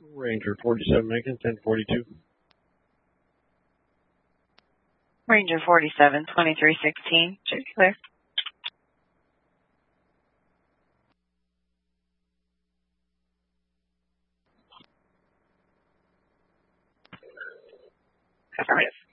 Ranger 47 Macon, 1042. Ranger 47, 2316, should be clear. Affirmative.